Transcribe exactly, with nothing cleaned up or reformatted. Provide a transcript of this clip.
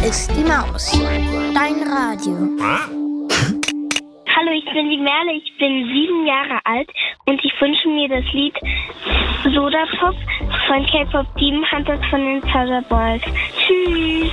ist die Maus. Dein Radio. Hallo, ich bin die Merle, ich bin sieben Jahre alt und ich wünsche mir das Lied Soda Pop von K-Pop Demon Hunters von den Thunderbolts. Tschüss!